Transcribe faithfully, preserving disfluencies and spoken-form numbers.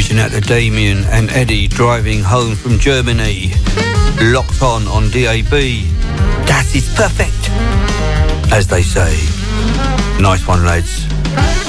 reaching out to Damien and Eddie driving home from Germany. Locked on on D A B. That is perfect, as they say. Nice one, lads.